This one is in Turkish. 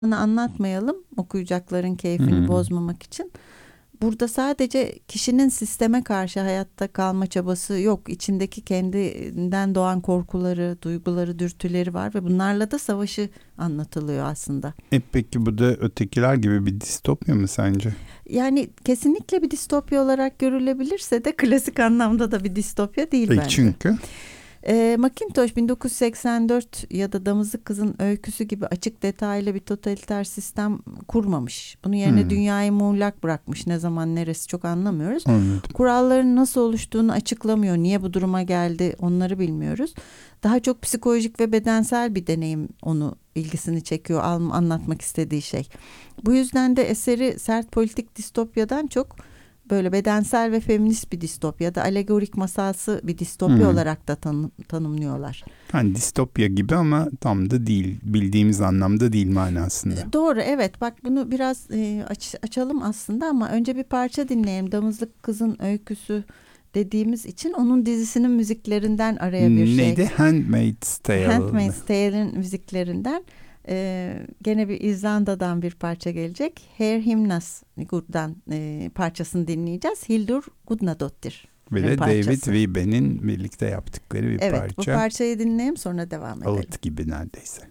anlatmayalım, okuyacakların keyfini bozmamak için. Burada sadece kişinin sisteme karşı hayatta kalma çabası yok. İçindeki kendinden doğan korkuları, duyguları, dürtüleri var ve bunlarla da savaşı anlatılıyor aslında. Peki bu da Ötekiler gibi bir distopya mı sence? Yani kesinlikle bir distopya olarak görülebilirse de klasik anlamda da bir distopya değil bence. Çünkü? Macintosh 1984 ya da Damızlık Kız'ın Öyküsü gibi açık detaylı bir totaliter sistem kurmamış. Bunun yerine dünyayı muğlak bırakmış. Ne zaman neresi çok anlamıyoruz. Anladım. Kuralların nasıl oluştuğunu açıklamıyor. Niye bu duruma geldi onları bilmiyoruz. Daha çok psikolojik ve bedensel bir deneyim onu ilgisini çekiyor, anlatmak istediği şey. Bu yüzden de eseri sert politik distopyadan çok böyle bedensel ve feminist bir distopya da alegorik masalsı bir distopya olarak da tanımlıyorlar. Hani distopya gibi ama tam da değil. Bildiğimiz anlamda değil manasında. Doğru, evet. Bak bunu biraz açalım aslında ama önce bir parça dinleyelim. Damızlık Kız'ın Öyküsü dediğimiz için onun dizisinin müziklerinden araya bir şey. Neydi? Handmaid's Tale. Handmaid's Tale'in müziklerinden. Gene bir İzlanda'dan bir parça gelecek. Her Himnasgur'dan parçasını dinleyeceğiz. Hildur Gudnadottir. Ve de David Wibe'nin birlikte yaptıkları bir parça. Evet, bu parçayı dinleyelim sonra devam edelim. Ağıt gibi neredeyse.